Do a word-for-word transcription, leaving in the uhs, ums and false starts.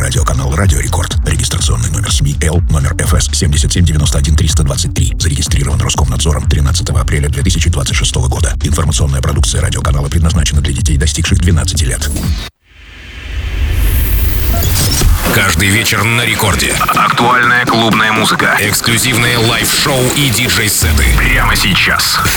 радиоканал «Радио Рекорд». Регистрационный номер СМИ Л, номер эф эс семь семь девять один три два три. Зарегистрирован Роскомнадзором тринадцатого апреля две тысячи двадцать шестого года. Информационная продукция радиоканала предназначена для детей, достигших двенадцати лет. Каждый вечер на Рекорде. Актуальная клубная музыка, эксклюзивные лайв-шоу и диджей-сеты. Прямо сейчас.